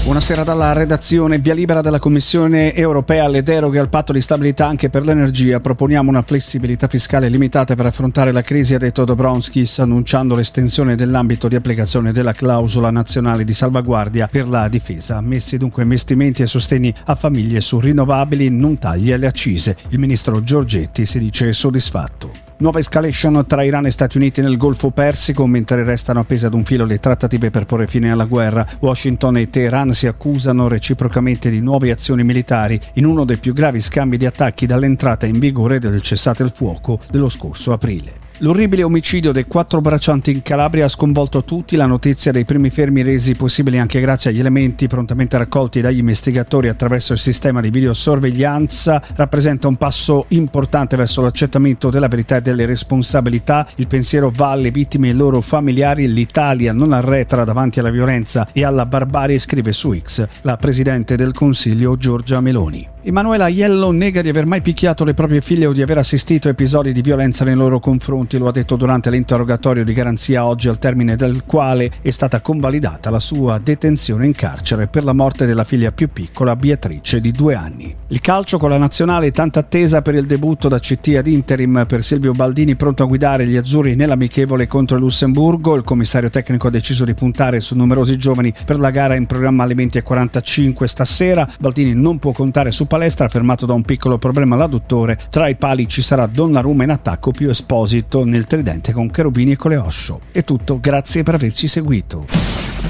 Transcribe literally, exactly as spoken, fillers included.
Buonasera dalla redazione. Via libera della Commissione europea alle deroghe al patto di stabilità anche per l'energia. Proponiamo una flessibilità fiscale limitata per affrontare la crisi, ha detto Dombrovskis, annunciando l'estensione dell'ambito di applicazione della clausola nazionale di salvaguardia per la difesa. Ammessi dunque investimenti e sostegni a famiglie su rinnovabili, non tagli alle accise. Il ministro Giorgetti si dice soddisfatto. Nuova escalation tra Iran e Stati Uniti nel Golfo Persico, mentre restano appese ad un filo le trattative per porre fine alla guerra. Washington e Teheran si accusano reciprocamente di nuove azioni militari in uno dei più gravi scambi di attacchi dall'entrata in vigore del cessate il fuoco dello scorso aprile. L'orribile omicidio dei quattro braccianti in Calabria ha sconvolto tutti. La notizia dei primi fermi resi possibili anche grazie agli elementi prontamente raccolti dagli investigatori attraverso il sistema di videosorveglianza rappresenta un passo importante verso l'accertamento della verità e delle responsabilità. Il pensiero va alle vittime e ai loro familiari. L'Italia non arretra davanti alla violenza e alla barbarie, scrive su X la Presidente del Consiglio Giorgia Meloni. Emanuela Aiello nega di aver mai picchiato le proprie figlie o di aver assistito a episodi di violenza nei loro confronti. Lo ha detto durante l'interrogatorio di garanzia oggi, al termine del quale è stata convalidata la sua detenzione in carcere per la morte della figlia più piccola, Beatrice, di due anni. Il calcio con la nazionale, tanta attesa per il debutto da C T ad interim per Silvio Baldini, pronto a guidare gli azzurri nell'amichevole contro il Lussemburgo. Il commissario tecnico ha deciso di puntare su numerosi giovani per la gara in programma alle venti e quarantacinque stasera. Baldini non può contare su palestra, fermato da un piccolo problema all'adduttore. Tra i pali ci sarà Donnarumma in attacco, più Esposito nel tridente con Cherubini e Coleoscio. È tutto, grazie per averci seguito.